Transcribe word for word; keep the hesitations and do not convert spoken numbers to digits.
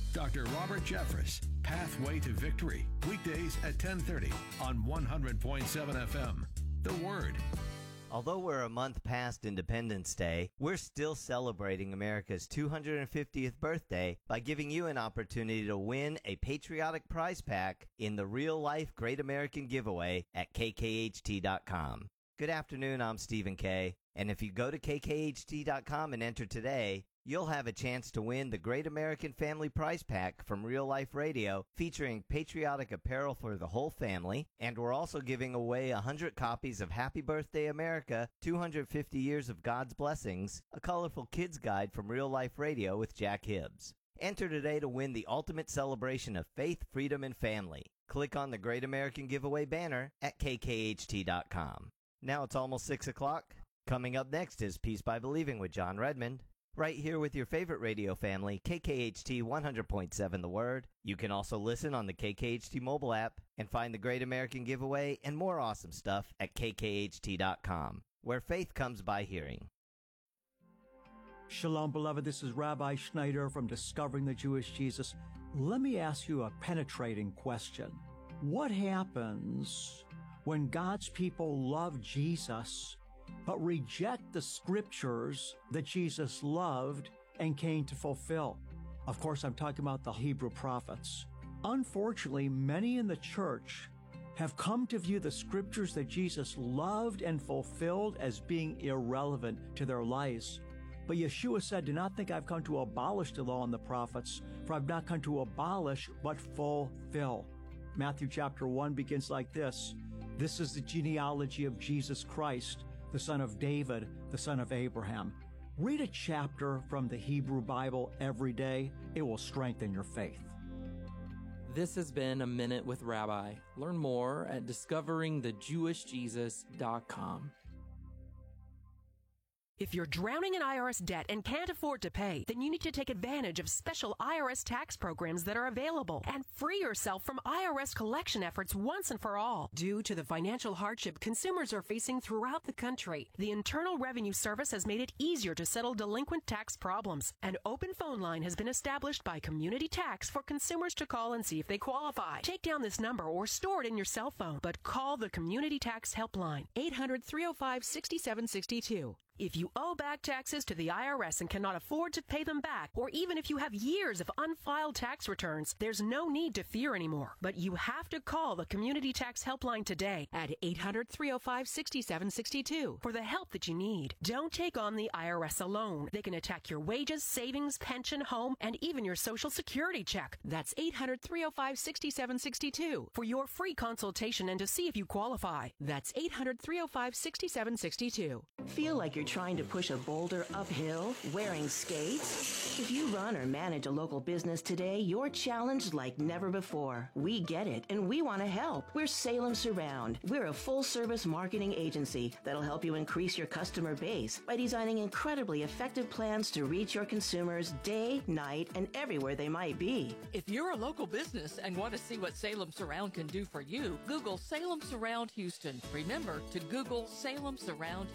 Doctor Robert Jeffress, Pathway to Victory, weekdays at ten thirty on one hundred point seven F M. The Word. Although we're a month past Independence Day, we're still celebrating America's two hundred fiftieth birthday by giving you an opportunity to win a patriotic prize pack in the Real Life Great American Giveaway at K K H T dot com. Good afternoon, I'm Stephen K. And if you go to K K H T dot com and enter today, you'll have a chance to win the Great American Family Prize Pack from Real Life Radio, featuring patriotic apparel for the whole family. And we're also giving away one hundred copies of Happy Birthday America, two hundred fifty Years of God's Blessings, a colorful kids guide from Real Life Radio with Jack Hibbs. Enter today to win the ultimate celebration of faith, freedom, and family. Click on the Great American Giveaway banner at K K H T dot com. Now it's almost six o'clock. Coming up next is Peace by Believing with John Redmond. Right here with your favorite radio family, K K H T one hundred point seven The Word. You can also listen on the K K H T mobile app and find the Great American Giveaway and more awesome stuff at K K H T dot com, where faith comes by hearing. Shalom, beloved. This is Rabbi Schneider from Discovering the Jewish Jesus. Let me ask you a penetrating question. What happens when God's people love Jesus but reject the scriptures that Jesus loved and came to fulfill? Of course, I'm talking about the Hebrew prophets. Unfortunately, many in the church have come to view the scriptures that Jesus loved and fulfilled as being irrelevant to their lives. But Yeshua said, "Do not think I've come to abolish the law and the prophets, for I've not come to abolish, but fulfill." Matthew chapter one begins like this. This is the genealogy of Jesus Christ, the son of David, the son of Abraham. Read a chapter from the Hebrew Bible every day. It will strengthen your faith. This has been A Minute with Rabbi. Learn more at discovering the jewish jesus dot com. If you're drowning in I R S debt and can't afford to pay, then you need to take advantage of special I R S tax programs that are available and free yourself from I R S collection efforts once and for all. Due to the financial hardship consumers are facing throughout the country, the Internal Revenue Service has made it easier to settle delinquent tax problems. An open phone line has been established by Community Tax for consumers to call and see if they qualify. Take down this number or store it in your cell phone, but call the Community Tax Helpline, eight hundred, three oh five, six seven six two. If you owe back taxes to the I R S and cannot afford to pay them back, or even if you have years of unfiled tax returns, there's no need to fear anymore. But you have to call the Community Tax Helpline today at eight hundred, three oh five, six seven six two for the help that you need. Don't take on the I R S alone. They can attack your wages, savings, pension, home, and even your Social Security check. That's eight hundred, three oh five, six seven six two for your free consultation and to see if you qualify. That's eight hundred, three oh five, six seven six two. Feel like you're trying to push a boulder uphill wearing skates? If you run or manage a local business today, you're challenged like never before. We get it, and we want to help. We're Salem Surround. We're a full-service marketing agency that'll help you increase your customer base by designing incredibly effective plans to reach your consumers day, night, and everywhere they might be. If you're a local business and want to see what Salem Surround can do for you, Google Salem Surround Houston. Remember to Google Salem Surround